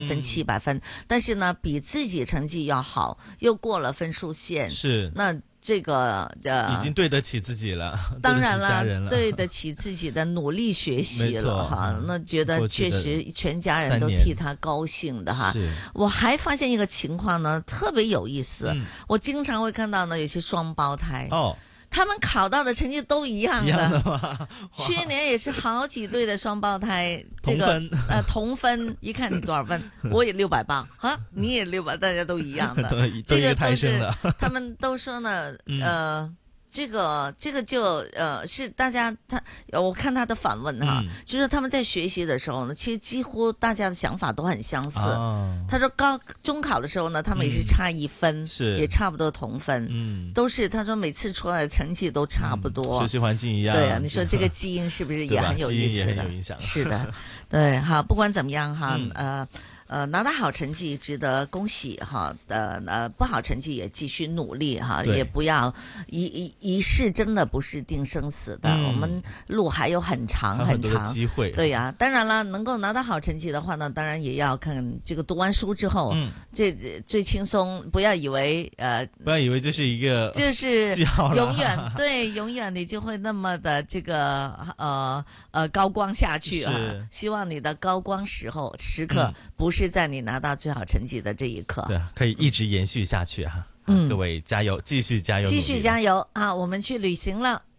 分700分，但是呢，比自己成绩要好，又过了分数线， 是那这个已经对得起自己了， 当然了， 了对得起自己的努力学习了哈。那觉得确实全家人都替他高兴的哈。我还发现一个情况呢，特别有意思，我经常会看到呢，有些双胞胎哦。他们考到的成绩都一样的吗？ 去年也是好几对的双胞胎，这个同分，一看你多少分，我也680啊，你也600，大家都一样的，这个都是他们都说呢，这个就是大家我看他的反问哈，就是他们在学习的时候呢，其实几乎大家的想法都很相似。他说中考的时候呢，他们也是差1分，也差不多同分，都是他说每次出来的成绩都差不多， 学习环境一样。 对啊，你说这个基因是不是也很有意思的？是的，对，好，不管怎么样哈，拿到好成绩值得恭喜哈，不好成绩也继续努力哈，也不要一试真的不是定生死的，我们路还有很长很长， 机会。 对呀，当然了，能够拿到好成绩的话呢，当然也要看这个读完书之后，这最轻松，不要以为这是一个就是永远对，永远你就会那么的这个高光下去啊！希望你的高光时刻不是在你拿到最好成绩的这一刻， 对，可以一直延续下去哈。各位加油，继续加油， 继续加油啊！我们去旅行了。